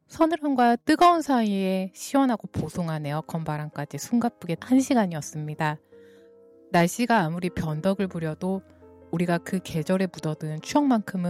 서늘함과 뜨거운 사이에 시원하고 보송한 에어컨 바람까지 숨가쁘게 1시간이었습니다. 날씨가 아무리 변덕을 부려도 우리가 그 계절에 묻어든 추억만큼은